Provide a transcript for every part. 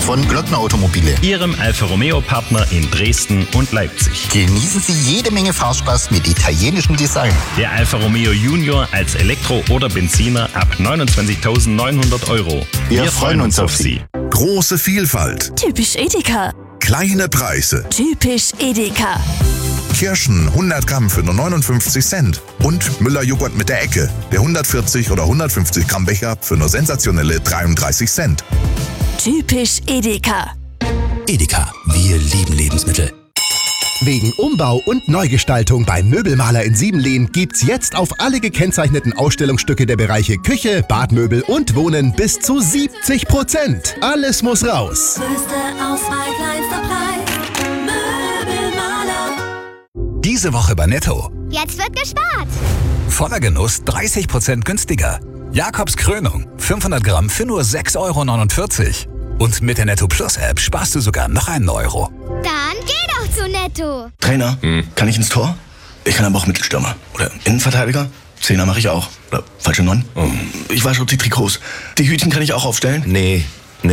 von Glockner Automobile, Ihrem Alfa Romeo Partner in Dresden und Leipzig. Genießen Sie jede Menge Fahrspaß mit italienischem Design. Der Alfa Romeo Junior als Elektro- oder Benziner ab 29.900 €. Wir freuen uns auf Sie. Große Vielfalt, Typisch Edeka. kleine Preise. Typisch Edeka. Kirschen 100 Gramm für nur 59 Cent. Und Müller-Joghurt mit der Ecke. Der 140 oder 150 Gramm Becher für nur sensationelle 33 Cent. Typisch Edeka. Edeka, wir lieben Lebensmittel. Wegen Umbau und Neugestaltung beim Möbelmaler in Siebenlehn gibt's jetzt auf alle gekennzeichneten Ausstellungsstücke der Bereiche Küche, Badmöbel und Wohnen bis zu 70%. Alles muss raus. Größte Auswahl, kleinster Preis. Möbelmaler. Diese Woche bei Netto. Jetzt wird gespart. Voller Genuss 30% günstiger. Jakobs Krönung 500 Gramm für nur 6,49 €. Und mit der Netto Plus App sparst du sogar noch einen Euro. Dann geh doch zu Netto. Trainer, kann ich ins Tor? Ich kann aber auch Mittelstürmer. Oder Innenverteidiger? Zehner mache ich auch. Oder falsche 9? Ich wasche die Trikots. Die Hütchen kann ich auch aufstellen? Nee.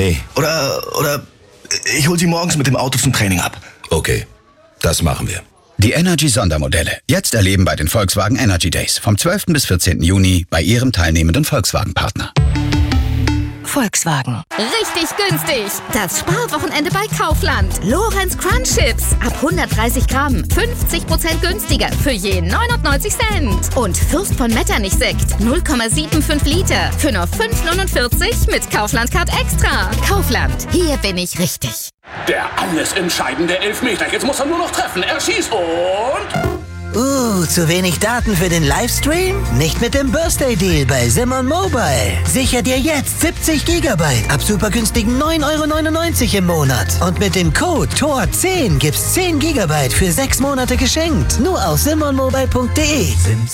Oder ich hol sie morgens mit dem Auto zum Training ab. Okay, das machen wir. Die Energy-Sondermodelle. Jetzt erleben bei den Volkswagen Energy Days vom 12. bis 14. Juni bei Ihrem teilnehmenden Volkswagen-Partner. Volkswagen. Richtig günstig. Das Sparwochenende bei Kaufland. Lorenz Crunch Chips ab 130 Gramm. 50% günstiger für je 99 Cent. Und Fürst von Metternich Sekt 0,75 Liter für nur 5,49 mit Kaufland Card Extra. Kaufland. Hier bin ich richtig. Der alles entscheidende Elfmeter. Jetzt muss er nur noch treffen. Er schießt und... zu wenig Daten für den Livestream? Nicht mit dem Birthday Deal bei Simon Mobile. Sicher dir jetzt 70 GB ab super günstigen 9,99 € im Monat. Und mit dem Code TOR10 gibt's 10 GB für 6 Monate geschenkt. Nur auf simonmobile.de.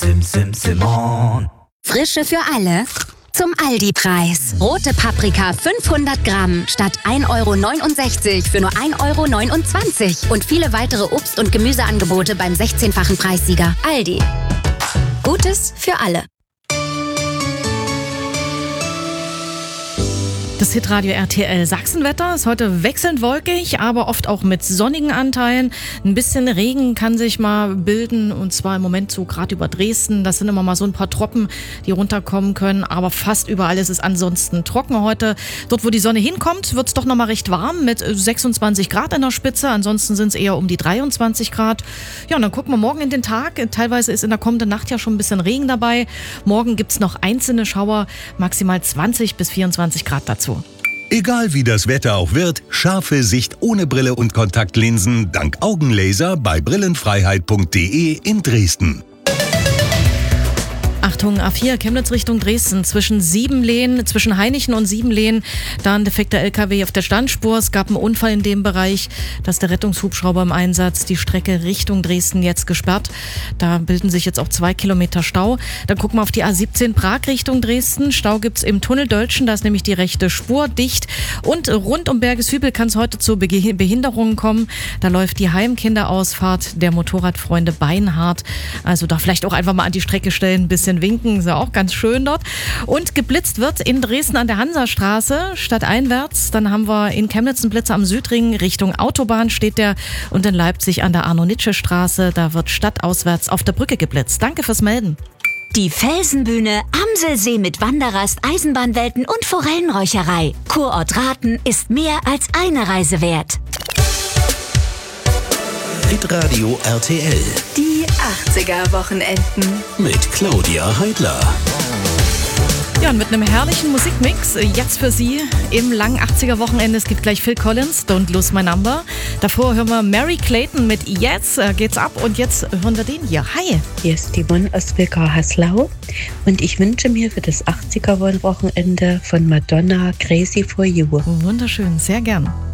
Simon. Frische für alle. Zum Aldi-Preis. Rote Paprika 500 Gramm statt 1,69 € für nur 1,29 € Und viele weitere Obst- und Gemüseangebote beim 16-fachen Preissieger. Aldi. Gutes für alle. Das Hitradio RTL Sachsenwetter ist heute wechselnd wolkig, aber oft auch mit sonnigen Anteilen. Ein bisschen Regen kann sich mal bilden, und zwar im Moment so gerade über Dresden. Das sind immer mal so ein paar Tropfen, die runterkommen können, aber fast überall ist es ansonsten trocken heute. Dort, wo die Sonne hinkommt, wird es doch nochmal recht warm mit 26 Grad an der Spitze. Ansonsten sind es eher um die 23 Grad. Ja, und dann gucken wir morgen in den Tag. Teilweise ist in der kommenden Nacht ja schon ein bisschen Regen dabei. Morgen gibt es noch einzelne Schauer, maximal 20 bis 24 Grad dazu. Egal wie das Wetter auch wird, scharfe Sicht ohne Brille und Kontaktlinsen dank Augenlaser bei brillenfreiheit.de in Dresden. Achtung, A4 Chemnitz Richtung Dresden zwischen Heinichen und Siebenlehn. Da ein defekter LKW auf der Standspur. Es gab einen Unfall in dem Bereich. Da ist der Rettungshubschrauber im Einsatz. Die Strecke Richtung Dresden jetzt gesperrt. Da bilden sich jetzt auch 2 Kilometer Stau. Dann gucken wir auf die A17 Prag Richtung Dresden. Stau gibt's im Tunnel Dölschen. Da ist nämlich die rechte Spur dicht. Und rund um Bergeshübel kann es heute zu Behinderungen kommen. Da läuft die Heimkinderausfahrt der Motorradfreunde Beinhardt. Also da vielleicht auch einfach mal an die Strecke stellen, ein bisschen winken, ist ja auch ganz schön dort. Und geblitzt wird in Dresden an der Hansastraße stadteinwärts. Dann haben wir in Chemnitz einen Blitzer am Südring, Richtung Autobahn steht der, und in Leipzig an der Arno-Nitsche-Straße, da wird stadtauswärts auf der Brücke geblitzt. Danke fürs Melden. Die Felsenbühne, Amselsee mit Wanderrast, Eisenbahnwelten und Forellenräucherei. Kurort Rathen ist mehr als eine Reise wert. Hitradio RTL. Die 80er-Wochenenden. Mit Claudia Heidler. Ja, und mit einem herrlichen Musikmix jetzt für Sie im langen 80er-Wochenende. Es gibt gleich Phil Collins, Don't Lose My Number. Davor hören wir Mary Clayton mit Jetzt geht's ab, und jetzt hören wir den hier. Hi! Hier ist die Yvonne aus Wilkau-Haslau und ich wünsche mir für das 80er-Wochenende von Madonna Crazy for You. Wunderschön, sehr gern.